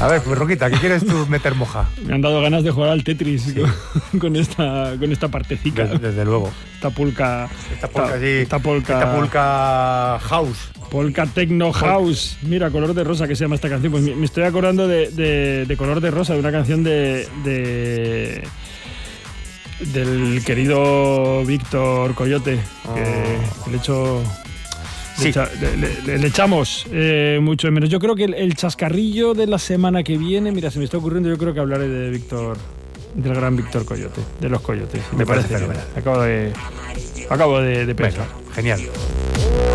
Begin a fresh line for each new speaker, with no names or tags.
A ver, pues Roquita, ¿qué quieres tú meter moja?
Me han dado ganas de jugar al Tetris, sí. con esta partecita.
Desde luego.
Esta polka
house.
Polka Techno House. Mira, Color de Rosa, que se llama esta canción. Pues me estoy acordando de Color de Rosa, de una canción del querido Víctor Coyote, que le echo... Sí. Le echamos mucho de menos. Yo creo que el chascarrillo de la semana que viene, mira, se me está ocurriendo, yo creo que hablaré del gran Víctor Coyote, de los Coyotes.
Me parece fenomenal.
Acabo de pensar.
Bueno, genial.